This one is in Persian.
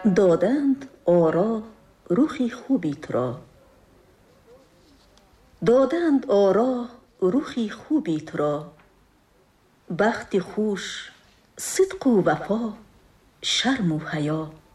دادند آرا رخی خوبی ترا، دادند آرا رخی خوبی ترا. بخت خوش، صدق و وفا، شرم و حیا.